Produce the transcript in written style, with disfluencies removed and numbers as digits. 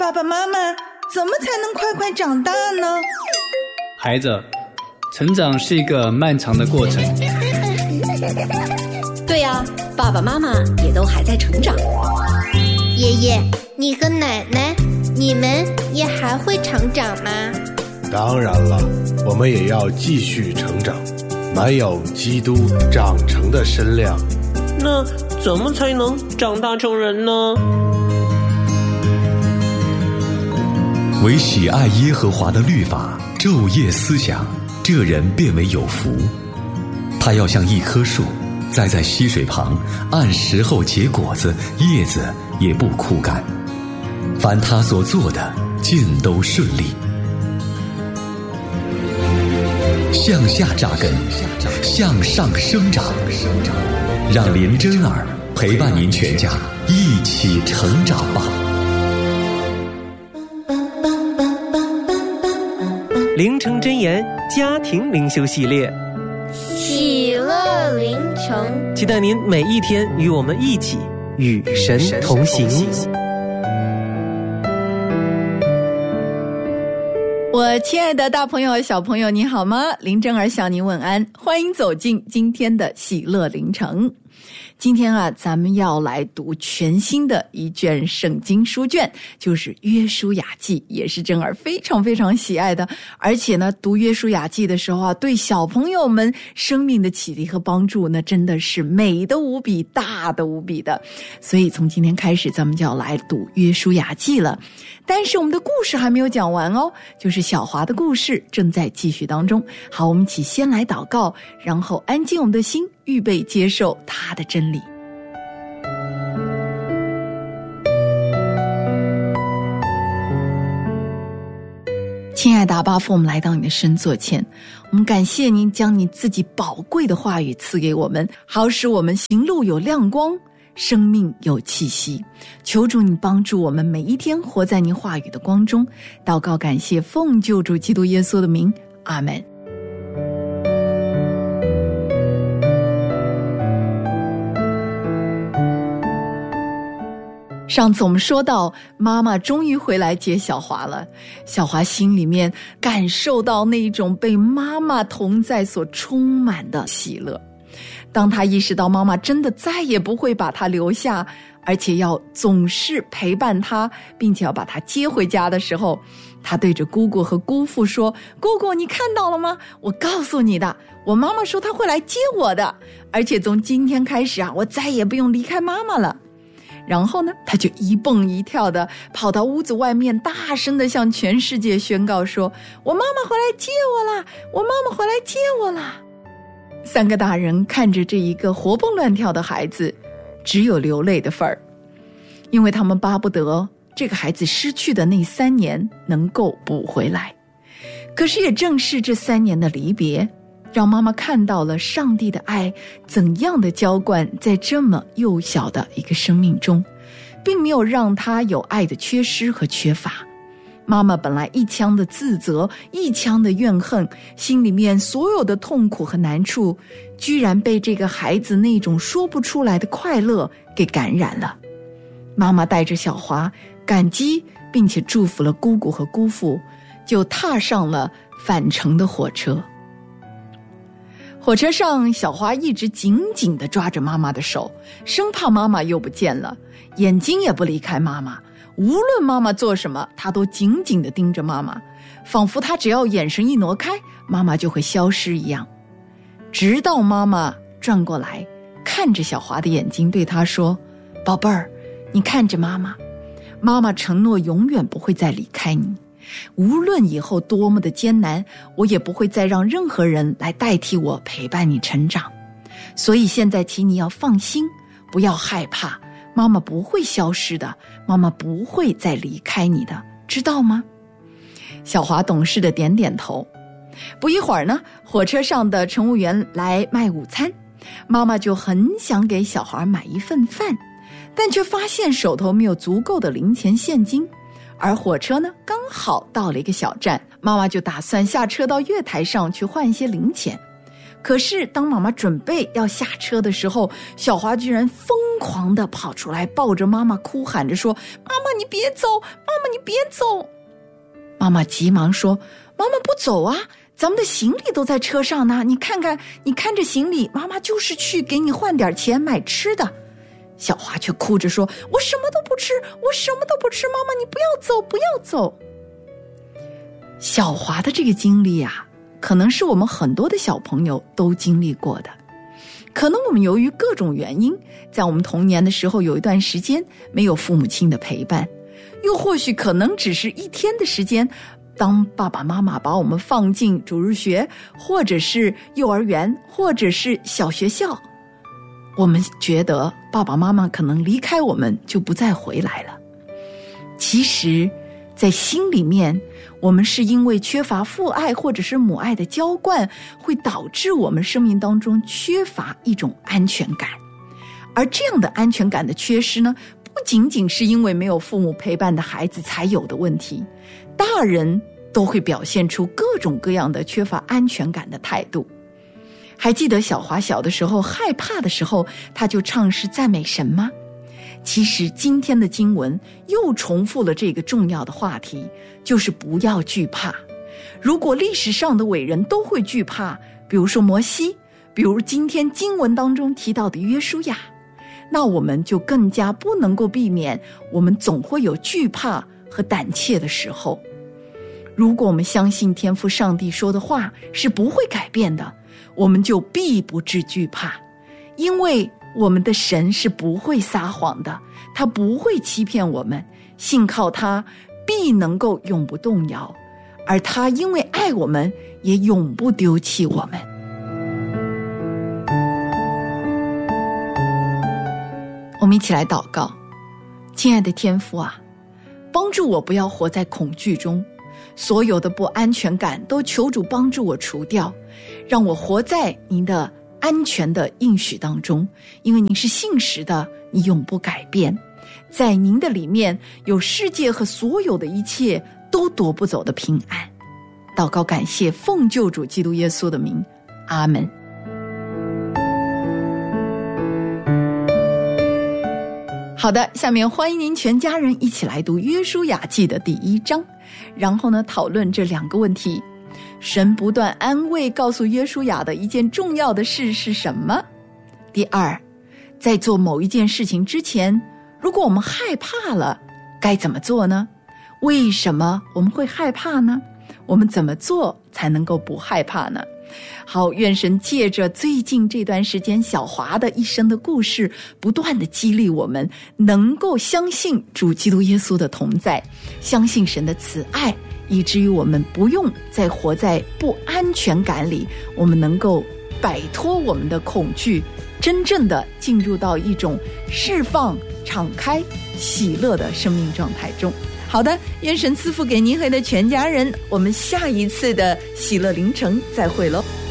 爸爸妈妈怎么才能快快长大呢？ 孩子，成长是一个漫长的过程。 对呀，爸爸妈妈也都还在成长。 爷爷，你和奶奶，你们也还会成长吗？ 当然了，我们也要继续成长，满有基督长成的身量。 那怎么才能长大成人呢？ 唯喜爱耶和华的律法，昼夜思想，这人便为有福。他要像一棵树，栽在溪水旁，按时候结果子，叶子也不枯干。凡他所做的，尽都顺利。向下扎根，向上生长，让林真儿陪伴您全家一起成长吧。 灵城真言家庭灵修系列， 喜乐灵城， 期待您每一天与我们一起与神同行。 我亲爱的大朋友小朋友你好吗？林真儿向您问安，欢迎走进今天的喜乐灵城。今天咱们要来读全新的一卷圣经书卷，就是约书亚记，也是真儿非常非常喜爱的。而且呢，读约书亚记的时候对小朋友们生命的启迪和帮助呢，真的是美的无比，大的无比的。所以从今天开始，咱们就要来读约书亚记了。但是我们的故事还没有讲完哦，就是小华的故事正在继续当中。好，我们一起先来祷告，然后安静我们的心，预备接受他的真理。亲爱的阿爸父，我们来到你的神座前，我们感谢您将你自己宝贵的话语赐给我们，好使我们行路有亮光，生命有气息。求主你帮助我们每一天活在您话语的光中，祷告感谢奉救主基督耶稣的名，阿们。上次我们说到妈妈终于回来接小华了，小华心里面感受到那种被妈妈同在所充满的喜乐。当他意识到妈妈真的再也不会把他留下，而且要总是陪伴他，并且要把他接回家的时候，他对着姑姑和姑父说，姑姑你看到了吗？我告诉你的，我妈妈说她会来接我的，而且从今天开始我再也不用离开妈妈了。然后呢，他就一蹦一跳的跑到屋子外面，大声的向全世界宣告说，我妈妈回来接我啦，我妈妈回来接我啦。三个大人看着这一个活蹦乱跳的孩子，只有流泪的份儿，因为他们巴不得这个孩子失去的那3年能够补回来。可是也正是这3年的离别，让妈妈看到了上帝的爱怎样的浇灌在这么幼小的一个生命中，并没有让他有爱的缺失和缺乏。妈妈本来一腔的自责，一腔的怨恨，心里面所有的痛苦和难处，居然被这个孩子那种说不出来的快乐给感染了。妈妈带着小华感激并且祝福了姑姑和姑父，就踏上了返程的火车。火车上，小华一直紧紧地抓着妈妈的手，生怕妈妈又不见了，眼睛也不离开妈妈。无论妈妈做什么，他都紧紧地盯着妈妈，仿佛他只要眼神一挪开，妈妈就会消失一样。直到妈妈转过来，看着小华的眼睛，对他说，宝贝儿，你看着妈妈，妈妈承诺永远不会再离开你，无论以后多么的艰难，我也不会再让任何人来代替我陪伴你成长。所以现在请你要放心，不要害怕，妈妈不会消失的，妈妈不会再离开你的，知道吗？小华懂事的点点头。不一会儿呢，火车上的乘务员来卖午餐，妈妈就很想给小华买一份饭，但却发现手头没有足够的零钱现金，而火车呢刚好到了一个小站，妈妈就打算下车到月台上去换一些零钱。 可是当妈妈准备要下车的时候，小华居然疯狂地跑出来，抱着妈妈哭喊着说：妈妈你别走，妈妈你别走。妈妈急忙说：妈妈不走啊，咱们的行李都在车上呢，你看看，你看着行李，妈妈就是去给你换点钱买吃的。小华却哭着说：我什么都不吃，我什么都不吃，妈妈你不要走，不要走。小华的这个经历啊，可能是我们很多的小朋友都经历过的。可能我们由于各种原因，在我们童年的时候有一段时间没有父母亲的陪伴，又或许可能只是一天的时间，当爸爸妈妈把我们放进主日学，或者是幼儿园，或者是小学校，我们觉得爸爸妈妈可能离开我们就不再回来了。其实在心里面，我们是因为缺乏父爱或者是母爱的浇灌，会导致我们生命当中缺乏一种安全感。而这样的安全感的缺失呢，不仅仅是因为没有父母陪伴的孩子才有的问题，大人都会表现出各种各样的缺乏安全感的态度。还记得小华小的时候害怕的时候，他就唱诗赞美神吗？其实今天的经文又重复了这个重要的话题，就是不要惧怕。如果历史上的伟人都会惧怕，比如说摩西，比如今天经文当中提到的约书亚，那我们就更加不能够避免，我们总会有惧怕和胆怯的时候。如果我们相信天父上帝说的话是不会改变的，我们就必不致惧怕，因为我们的神是不会撒谎的，他不会欺骗我们，信靠他必能够永不动摇，而他因为爱我们，也永不丢弃我们。我们一起来祷告。亲爱的天父啊，帮助我不要活在恐惧中，所有的不安全感都求主帮助我除掉，让我活在您的安全的应许当中，因为您是信实的，你永不改变，在您的里面有世界和所有的一切都夺不走的平安。祷告感谢，奉救主基督耶稣的名，阿们。好的，下面欢迎您全家人一起来读约书亚记的第1章，然后呢讨论这2个问题。神不断安慰告诉约书亚的一件重要的事是什么？第2，在做某一件事情之前，如果我们害怕了，该怎么做呢？为什么我们会害怕呢？我们怎么做才能够不害怕呢？好，愿神借着最近这段时间小华的一生的故事，不断的激励我们，能够相信主基督耶稣的同在，相信神的慈爱，以至于我们不用再活在不安全感里，我们能够摆脱我们的恐惧，真正的进入到一种释放、敞开、喜乐的生命状态中。好的，愿神赐福给您和你的全家人，我们下一次的喜乐凌晨再会喽。